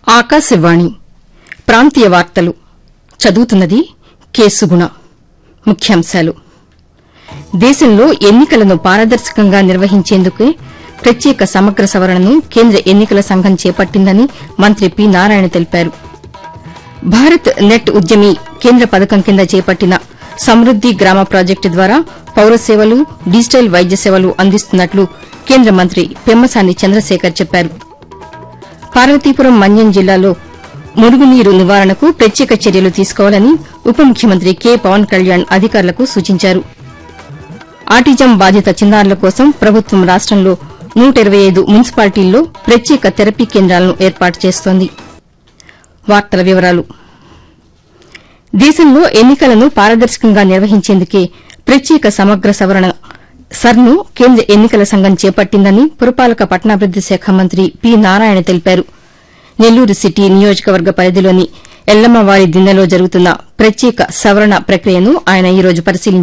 ఆకాశవాణి ప్రాంతీయ వార్తలు చదువుతున్నది కె సుగుణ. ముఖ్యాంశాలు. దేశంలో ఎన్నికలను పారదర్శకంగా నిర్వహించేందుకే ప్రత్యేక సమగ్ర సవరణను కేంద్ర ఎన్నికల సంఘం చేపట్టిందని మంత్రి పి నారాయణ తెలిపారు. భారత్ నెట్ ఉద్యమి కేంద్ర పథకం కింద చేపట్టిన సమృద్ది గ్రామ ప్రాజెక్టు ద్వారా పౌర సేవలు, డిజిటల్ వైద్య సేవలు అందిస్తున్నట్లు కేంద్ర మంత్రి పెమ్మసాని చంద్రశేఖర్ చెప్పారు. పార్వతీపురం మన్యం జిల్లాలో మురుగునీరు నివారణకు ప్రత్యేక చర్యలు తీసుకోవాలని ఉప ముఖ్యమంత్రి కె పవన్ కళ్యాణ్ అధికారులకు సూచించారు. ఆటిజం బాధిత చిన్నారుల కోసం ప్రభుత్వం రాష్టంలో 125 మున్సిపాలిటీల్లో ప్రత్యేక థెరపీ కేంద్రాలను ఏర్పాటు చేస్తోంది. వార్తల వివరాలు. దేశంలో ఎన్నికలను పారదర్శకంగా నిర్వహించేందుకే ప్రత్యేక సమగ్ర సవరణ సర్ను కేంద్ర ఎన్నికల సంఘం చేపట్టిందని పురపాలక పట్టణాభివృద్ది శాఖ మంత్రి పి నారాయణ తెలిపారు. నెల్లూరు సిటీ నియోజకవర్గ పరిధిలోని ఎల్లమ్మవారి దిన్నెలో జరుగుతున్న ప్రత్యేక సవరణ ప్రక్రియను ఆయన ఈ రోజు పరిశీలించారు.